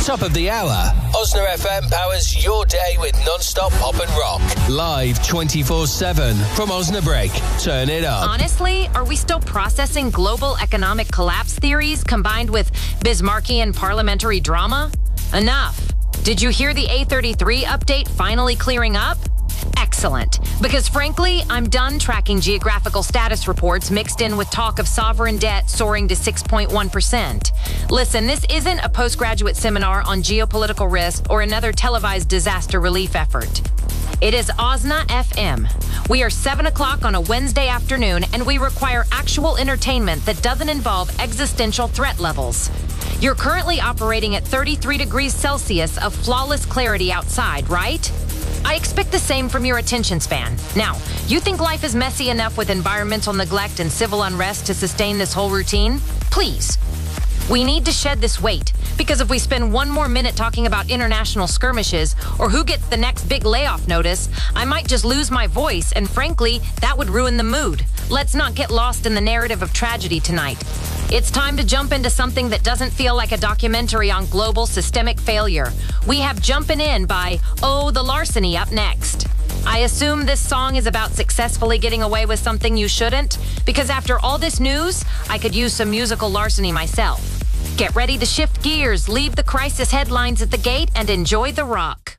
Top of the hour. Osna FM powers your day with non-stop pop and rock. Live 24/7 from Osnabrück. Turn it up. Honestly, are we still processing global economic collapse theories combined with Bismarckian parliamentary drama? Enough. Did you hear the A33 update finally clearing up? Excellent. Because frankly, I'm done tracking geographical status reports mixed in with talk of sovereign debt soaring to 6.1%. Listen, this isn't a postgraduate seminar on geopolitical risk or another televised disaster relief effort. It is Osna FM. We are 7 o'clock on a Wednesday afternoon, and we require actual entertainment that doesn't involve existential threat levels. You're currently operating at 33 degrees Celsius of flawless clarity outside, right? I expect the same from your attention span. Now, you think life is messy enough with environmental neglect and civil unrest to sustain this whole routine? Please. We need to shed this weight, because if we spend one more minute talking about international skirmishes or who gets the next big layoff notice, I might just lose my voice, and frankly, that would ruin the mood. Let's not get lost in the narrative of tragedy tonight. It's time to jump into something that doesn't feel like a documentary on global systemic failure. We have Jumpin' In by Oh, the Larceny up next. I assume this song is about successfully getting away with something you shouldn't, because after all this news, I could use some musical larceny myself. Get ready to shift gears, leave the crisis headlines at the gate, and enjoy the rock.